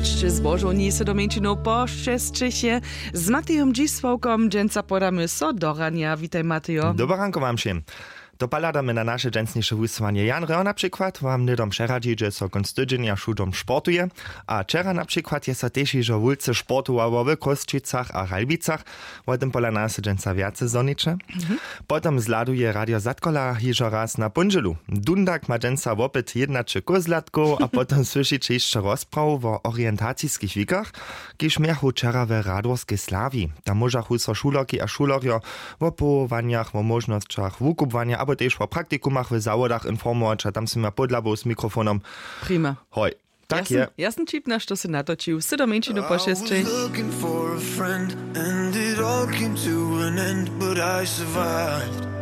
Uczcie zbożowni se do męczino po šestčesie. Z Matejom Dzisławkom dżęca podamy so do rania. Witaj, Matejo. Dobar ranko wam się. Dopaladamy na nasze dżęsniejsze wysłanie. Jan Reo na przykład wam nydom przeradzi, że so konc tydzienia szudom sportuje, a wczera na przykład jest so też, że wulce sportowało w Kostrzicach a Ralbicach, o tym pola nas dżęca wiace zonicze. Potem zladuje Radio Zatkola hiżo raz na Punżelu. Dundak ma dżęca wopyt 11 kozlatków, a potem słyszycie jeszcze rozpraw w orientacijskich wikach, kiż miachu wczera w Radworskiej Slawi. Tam możachu so szuloki a szulorio w powołaniach, w możnościach wukupwania, aber też o praktikumach w zawodach informować, a tam są podlawą z mikrofonem. Prima. Hoj. Tak je. Jasny čip na što se natočil. Se do męčino po šestčej. I was looking for a friend, and it all came to an end, but I survived.